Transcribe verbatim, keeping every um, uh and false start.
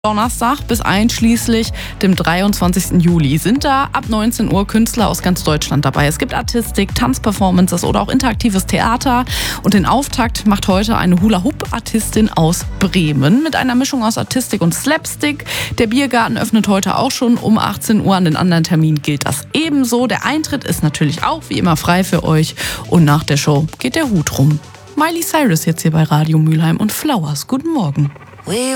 Donnerstag bis einschließlich dem dreiundzwanzigsten Juli sind da ab neunzehn Uhr Künstler aus ganz Deutschland dabei. Es gibt Artistik, Tanzperformances oder auch interaktives Theater. Und den Auftakt macht heute eine Hula-Hoop-Artistin aus Bremen mit einer Mischung aus Artistik und Slapstick. Der Biergarten öffnet heute auch schon um achtzehn Uhr. An den anderen Terminen gilt das ebenso. Der Eintritt ist natürlich auch wie immer frei für euch. Und nach der Show geht der Hut rum. Miley Cyrus jetzt hier bei Radio Mülheim und Flowers. Guten Morgen.